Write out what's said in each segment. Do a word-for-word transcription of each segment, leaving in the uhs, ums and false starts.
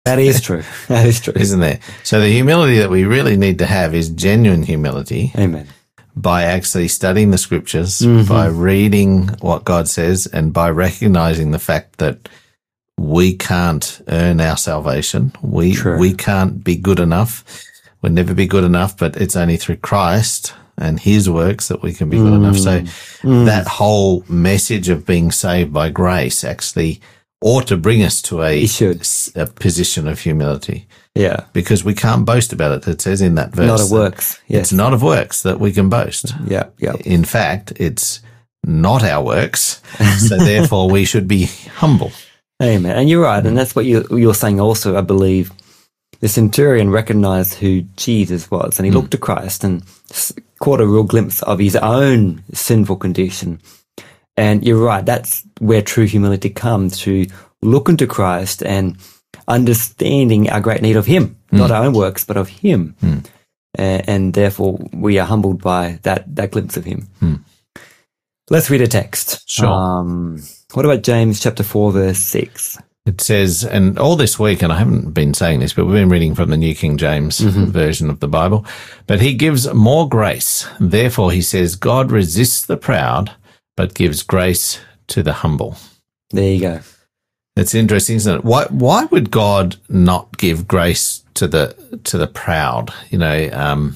That is true. That is true. Isn't there? So the humility that we really need to have is genuine humility. Amen. By actually studying the scriptures, Mm-hmm. by reading what God says, and by recognizing the fact that we can't earn our salvation. We True. we can't be good enough. We'll never be good enough, but it's only through Christ and his works that we can be good mm. enough. So mm. that whole message of being saved by grace actually ought to bring us to a, a position of humility. Yeah. Because we can't boast about it. It says in that verse. Not of works. Yes. It's not of works that we can boast. Yeah. Yeah. In fact, it's not our works. So therefore we should be humble. Amen. And you're right. And that's what you, you're saying also, I believe. The centurion recognized who Jesus was, and he mm. looked to Christ and caught a real glimpse of his own sinful condition. And you're right, that's where true humility comes, to look into Christ and understanding our great need of him, mm. not our own works, but of him. Mm. Uh, and therefore, we are humbled by that, that glimpse of him. Mm. Let's read a text. Sure. Um, what about James chapter four, verse six? It says, and all this week, and I haven't been saying this, but we've been reading from the New King James mm-hmm. version of the Bible, but he gives more grace. Therefore, he says, God resists the proud, but gives grace to the humble. There you go. It's interesting, isn't it? Why, why would God not give grace to the, to the proud? You know, um,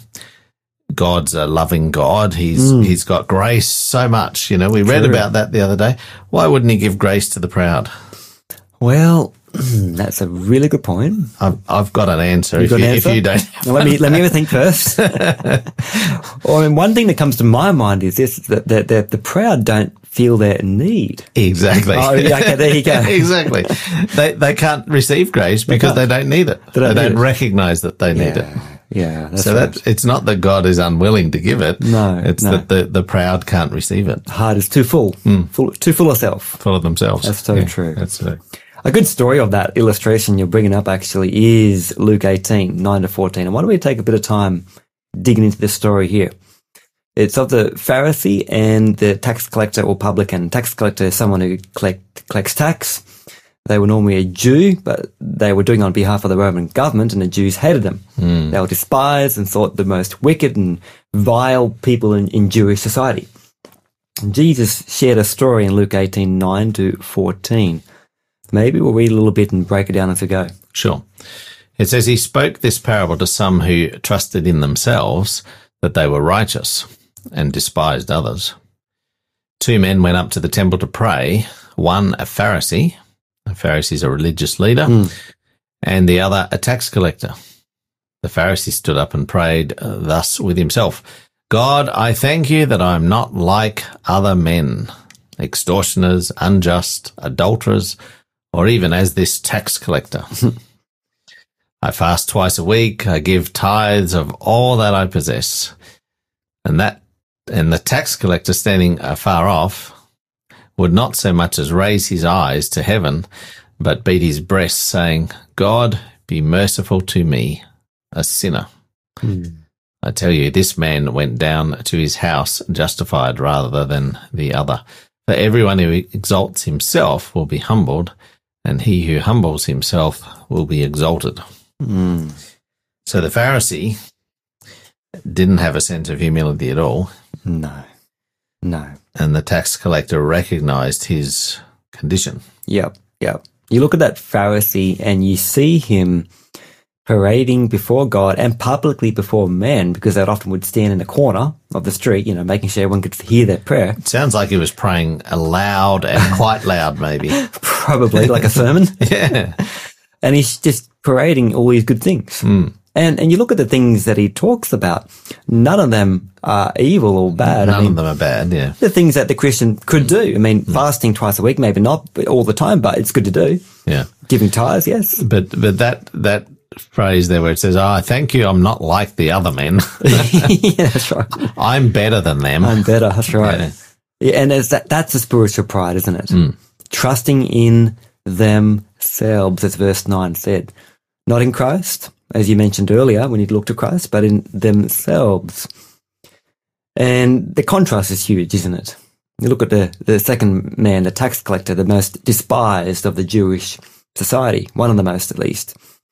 God's a loving God. He's, mm. he's got grace so much. You know, we read True. about that the other day. Why wouldn't he give grace to the proud? Well, that's a really good point. I've, I've got an answer. You've if, got you, an answer? if you don't, well, let me let me think first. Well, I mean, one thing that comes to my mind is this: that the, the, the proud don't feel their need. Exactly. Oh, okay, there you go. Exactly. They they can't receive grace because they, they don't need it. They don't, they don't recognize that they need yeah. it. Yeah. That's so right. that it's not that God is unwilling to give it. No, it's no. that the, the proud can't receive it. Heart is too full, mm. full, too full of self, full of themselves. That's so yeah, true. That's true. A good story of that illustration you're bringing up actually is Luke eighteen, nine to fourteen. And why don't we take a bit of time digging into this story here? It's of the Pharisee and the tax collector or publican. Tax collector is someone who collect, collects tax. They were normally a Jew, but they were doing it on behalf of the Roman government, and the Jews hated them. Mm. They were despised and thought the most wicked and vile people in, in Jewish society. And Jesus shared a story in Luke eighteen, nine to fourteen. Maybe we'll read a little bit and break it down as we go. Sure. It says, he spoke this parable to some who trusted in themselves that they were righteous and despised others. Two men went up to the temple to pray, one a Pharisee, a Pharisee is a religious leader, mm. and the other a tax collector. The Pharisee stood up and prayed uh, thus with himself, God, I thank you that I am not like other men, extortioners, unjust, adulterers, or even as this tax collector. I fast twice a week. I give tithes of all that I possess. And that, and the tax collector standing afar off would not so much as raise his eyes to heaven, but beat his breast, saying, God, be merciful to me, a sinner. Hmm. I tell you, this man went down to his house justified rather than the other. For everyone who exalts himself will be humbled, and he who humbles himself will be exalted. Mm. So the Pharisee didn't have a sense of humility at all. No, no. And the tax collector recognized his condition. Yep, yep. You look at that Pharisee and you see him parading before God and publicly before men, because they often would stand in the corner of the street, you know, making sure everyone could hear their prayer. It sounds like he was praying aloud and quite loud, maybe. Probably, like a sermon. Yeah. And he's just parading all these good things. Mm. And and you look at the things that he talks about, none of them are evil or bad. None I mean, of them are bad, yeah. The things that the Christian could do. I mean, mm. fasting twice a week, maybe not all the time, but it's good to do. Yeah. Giving tithes, yes. But but that that phrase there where it says, oh, thank you, I'm not like the other men. Yeah, that's right. I'm better than them. I'm better, that's right. Yeah. Yeah, and as that, that's a spiritual pride, isn't it? Mm. Trusting in themselves, as verse nine said. Not in Christ, as you mentioned earlier, when you look to Christ, but in themselves. And the contrast is huge, isn't it? You look at the, the second man, the tax collector, the most despised of the Jewish society, one of the most at least.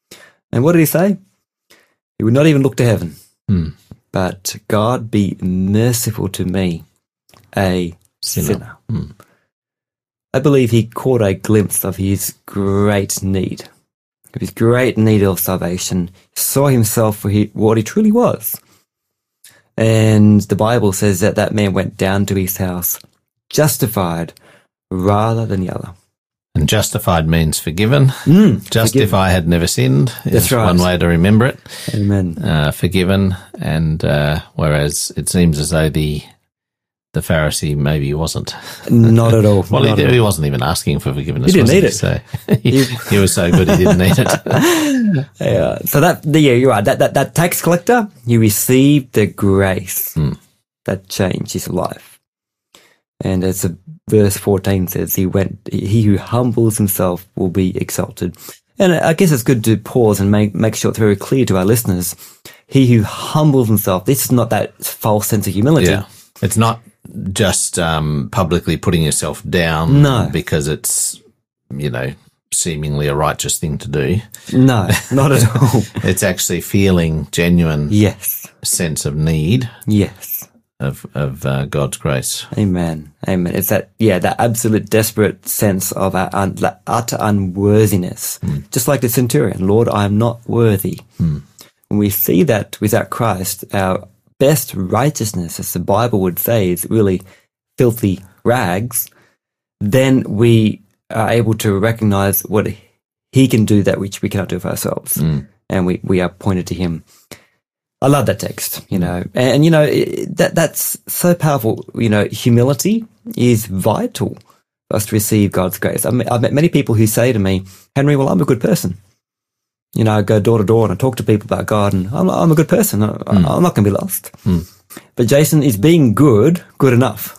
And what did he say? He would not even look to heaven. Mm. But God be merciful to me, a sinner. sinner. Mm. I believe he caught a glimpse of his great need, of his great need of salvation, saw himself for he, what he truly was. And the Bible says that that man went down to his house justified rather than the other. And justified means forgiven. Mm, Justify forgiven. had never sinned. That's is right. One way to remember it. Amen. Uh, forgiven, and uh, whereas it seems as though the the Pharisee maybe wasn't. Not at all. Well, Not he, at he all. wasn't even asking for forgiveness. He didn't was need he? it. So he, he was so good he didn't need it. Yeah. So that, yeah, you're right. That, that, that tax collector, he received the grace Mm. that changed his life. And as the verse fourteen says, he went, he who humbles himself will be exalted. And I guess it's good to pause and make, make sure it's very clear to our listeners. He who humbles himself, this is not that false sense of humility. Yeah, it's not just um, publicly putting yourself down No. because it's, you know, seemingly a righteous thing to do. No, not at all. It's actually feeling genuine Yes. sense of need Yes. of of uh, God's grace. Amen. Amen. It's that, yeah, that absolute desperate sense of our un, that utter unworthiness. Mm. Just like the centurion, Lord, I am not worthy. Mm. When we see that without Christ, our best righteousness, as the Bible would say, is really filthy rags, then we are able to recognize what he can do that which we cannot do for ourselves. Mm. And we, we are pointed to him. I love that text, you know, and, and you know, it, that that's so powerful. You know, humility is vital for us to receive God's grace. I mean, I've met many people who say to me, Henry, well, I'm a good person. You know, I go door to door and I talk to people about God, and I'm, I'm a good person. I, Mm. I'm not going to be lost. Mm. But Jason, is being good good enough?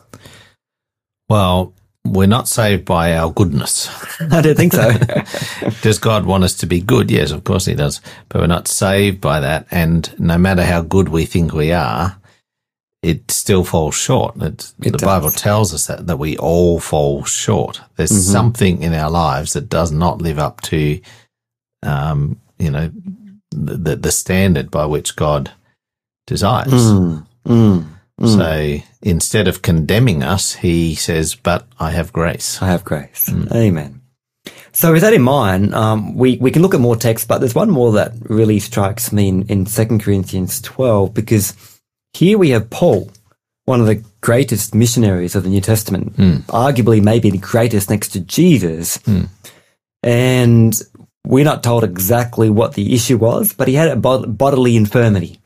Well, we're not saved by our goodness. I don't think so. Does God want us to be good? Yes, of course he does. But we're not saved by that. And no matter how good we think we are, it still falls short. It's, It the does. Bible tells us that, that we all fall short. There's Mhm. something in our lives that does not live up to, um, you know, the, the standard by which God desires. Mm, mm, mm. So instead of condemning us, he says, but I have grace. I have grace. Amen. So with that in mind, um, we, we can look at more text, but there's one more that really strikes me in, in Second Corinthians twelve, because here we have Paul, one of the greatest missionaries of the New Testament, Mm. arguably maybe the greatest next to Jesus. Mm. And we're not told exactly what the issue was, but he had a bod- bodily infirmity,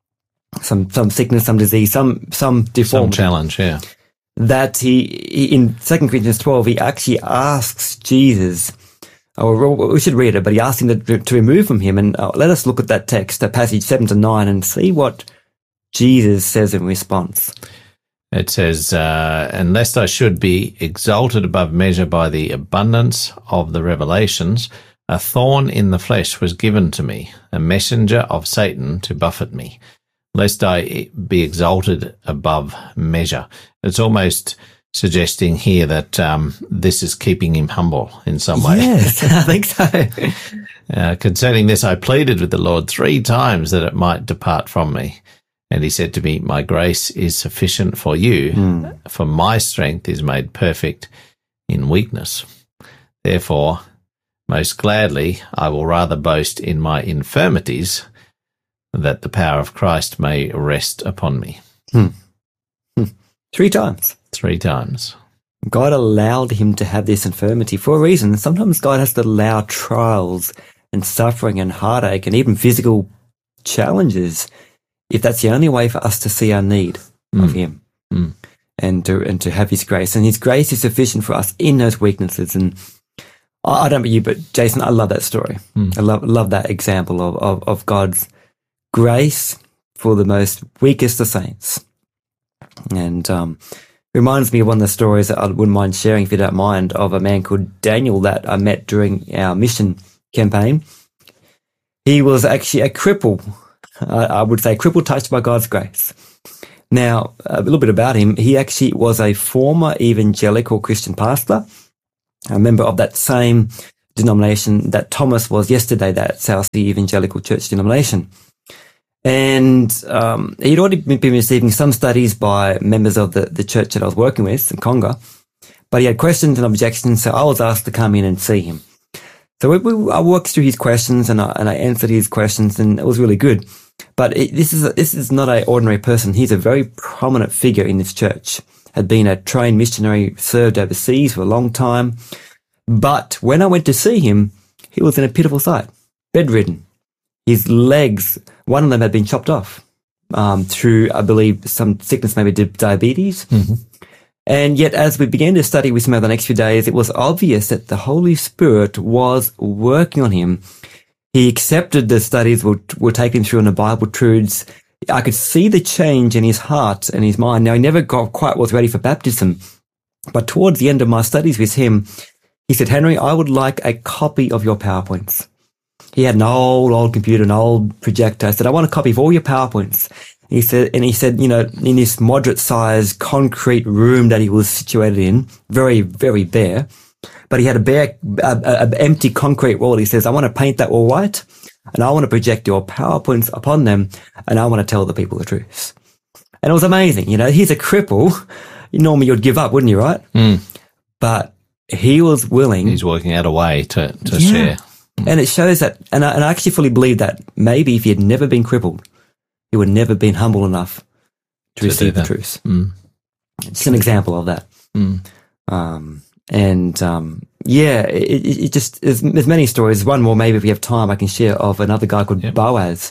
some some sickness, some disease, some some Some deformity. challenge, yeah. That he, he in Second Corinthians twelve, he actually asks Jesus, or we should read it, but he asked him to, to remove from him. And uh, let us look at that text, that passage seven to nine, and see what Jesus says in response. It says, uh, and lest I should be exalted above measure by the abundance of the revelations, a thorn in the flesh was given to me, a messenger of Satan to buffet me, lest I be exalted above measure. It's almost suggesting here that um, this is keeping him humble in some way. Yes, I think so. Uh, concerning this, I pleaded with the Lord three times that it might depart from me. And he said to me, my grace is sufficient for you, Mm. for my strength is made perfect in weakness. Therefore, most gladly, I will rather boast in my infirmities, that the power of Christ may rest upon me. Hmm. Hmm. Three times. Three times. God allowed him to have this infirmity for a reason. Sometimes God has to allow trials and suffering and heartache and even physical challenges if that's the only way for us to see our need of Mm. him Mm. and to and to have his grace. And his grace is sufficient for us in those weaknesses. And I, I don't know about you, but Jason, I love that story. Mm. I love love that example of, of, of God's grace for the most weakest of saints. And um, reminds me of one of the stories that I wouldn't mind sharing, if you don't mind, of a man called Daniel that I met during our mission campaign. He was actually a cripple, uh, I would say, cripple touched by God's grace. Now, a little bit about him. He actually was a former evangelical Christian pastor, a member of that same denomination that Thomas was yesterday, that South Sea Evangelical Church denomination. And um, he'd already been receiving some studies by members of the, the church that I was working with in Conga, but he had questions and objections, so I was asked to come in and see him. So we, we, I walked through his questions and I, and I answered his questions, and it was really good. But it, this is a, this is not an ordinary person. He's a very prominent figure in this church. Had been a trained missionary, served overseas for a long time. But when I went to see him, he was in a pitiful sight, bedridden. His legs, one of them had been chopped off um, through, I believe, some sickness, maybe diabetes. Mm-hmm. And yet, as we began to study with him over the next few days, it was obvious that the Holy Spirit was working on him. He accepted the studies were, were taken through on the Bible truths. I could see the change in his heart and his mind. Now, he never got quite was ready for baptism. But towards the end of my studies with him, he said, Henry, I would like a copy of your PowerPoints. He had an old, old computer, an old projector. I said, I want a copy of all your PowerPoints. He said, and he said, you know, in this moderate sized concrete room that he was situated in, very, very bare, but he had a bare, a, a, a empty concrete wall. He says, I want to paint that all white, and I want to project your PowerPoints upon them, and I want to tell the people the truth. And it was amazing. You know, he's a cripple. Normally you'd give up, wouldn't you, right? Mm. But he was willing. He's working out a way to, to yeah. share. And it shows that, and I, and I actually fully believe that maybe if he had never been crippled, he would never been humble enough to, to receive the truth. Mm. It's an example of that. Mm. Um, and, um, yeah, it, it just, there's, there's many stories. One more, maybe if we have time, I can share of another guy called yep. Boaz.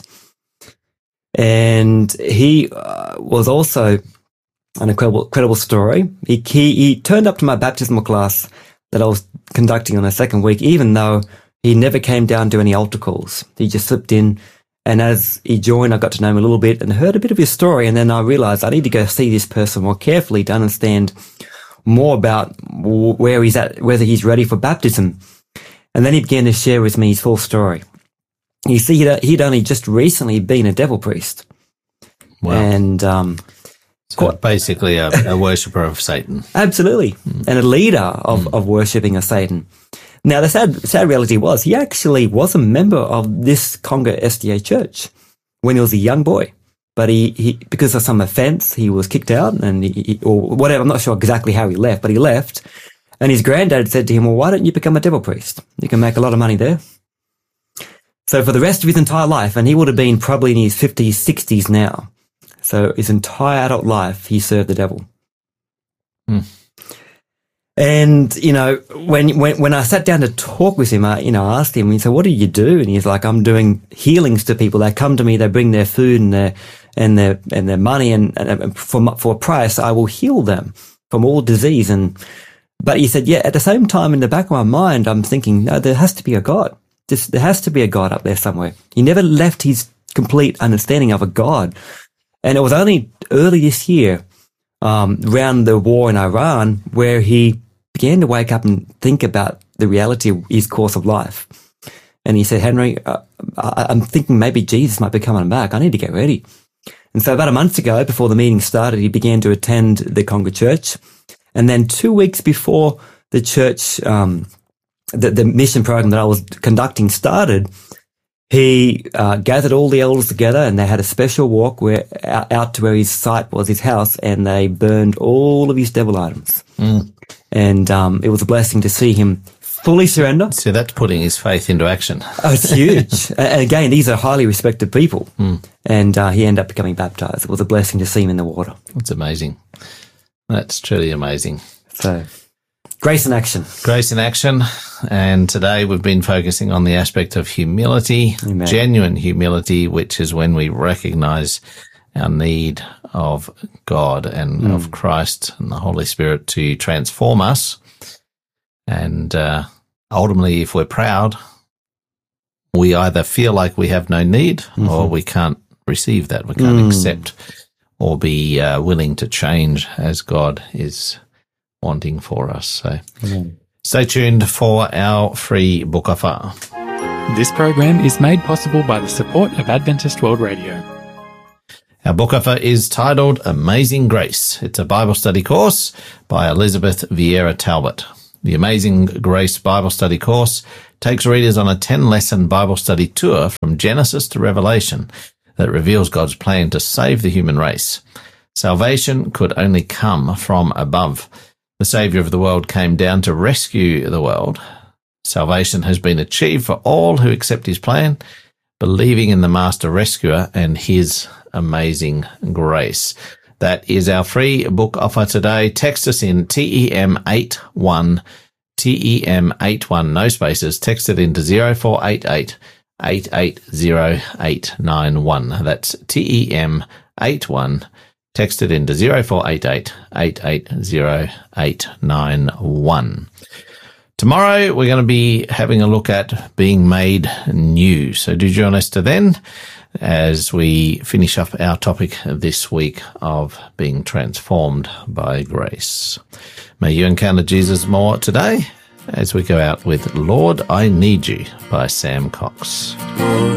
And he uh, was also an incredible, incredible story. He, he, he turned up to my baptismal class that I was conducting on the second week, even though he never came down to any altar calls. He just slipped in. And as he joined, I got to know him a little bit and heard a bit of his story. And then I realized I need to go see this person more carefully to understand more about where he's at, whether he's ready for baptism. And then he began to share with me his full story. You see, he'd, he'd only just recently been a devil priest. Wow. And, um, so quite, basically a, a worshipper of Satan. Absolutely. Mm. And a leader of, mm. of worshipping of Satan. Now, the sad, sad reality was he actually was a member of this Conga S D A church when he was a young boy. But he, he because of some offense, he was kicked out and he, he, or whatever. I'm not sure exactly how he left, but he left. And his granddad said to him, well, why don't you become a devil priest? You can make a lot of money there. So for the rest of his entire life, and he would have been probably in his fifties, sixties now. So his entire adult life, he served the devil. Hmm. And, you know, when, when, when I sat down to talk with him, I, you know, I asked him, he said, what do you do? And he's like, I'm doing healings to people. They come to me, they bring their food and their, and their, and their money, and, and for, for a price, I will heal them from all disease. And, but he said, yeah, at the same time, in the back of my mind, I'm thinking, no, there has to be a God. Just, there has to be a God up there somewhere. He never left his complete understanding of a God. And it was only early this year, um, around the war in Iran, where he began to wake up and think about the reality of his course of life. And he said, Henry, uh, I, I'm thinking maybe Jesus might be coming back. I need to get ready. And so about a month ago, before the meeting started, he began to attend the Conga church. And then two weeks before the church, um, the, the mission program that I was conducting started, he uh, gathered all the elders together, and they had a special walk where out, out to where his site was, his house, and they burned all of his devil items. Mm. And um, it was a blessing to see him fully surrender. So that's putting his faith into action. Oh, it's huge. And again, these are highly respected people. Mm. And uh, he ended up becoming baptized. It was a blessing to see him in the water. That's amazing. That's truly amazing. So, grace in action. Grace in action. And today we've been focusing on the aspect of humility, Amen. Genuine humility, which is when we recognize our need of God and mm. of Christ and the Holy Spirit to transform us. And uh, ultimately, if we're proud, we either feel like we have no need mm-hmm. or we can't receive that. We can't mm. accept or be uh, willing to change as God is wanting for us. So mm. stay tuned for our free book offer. This program is made possible by the support of Adventist World Radio. Our book offer is titled Amazing Grace. It's a Bible study course by Elizabeth Vieira Talbot. The Amazing Grace Bible study course takes readers on a ten-lesson Bible study tour from Genesis to Revelation that reveals God's plan to save the human race. Salvation could only come from above. The Saviour of the world came down to rescue the world. Salvation has been achieved for all who accept his plan, believing in the Master Rescuer and his amazing grace. That is our free book offer today. Text us in T E M eighty-one, T E M eighty-one, no spaces. Text it into zero four eight eight, eight eight zero, eight nine one. That's T E M eighty-one. Text it into zero four eight eight, eight eight zero, eight nine one. Tomorrow we're going to be having a look at being made new. So do join us to then as we finish up our topic this week of being transformed by grace. May you encounter Jesus more today as we go out with Lord, I Need You by Sam Cox.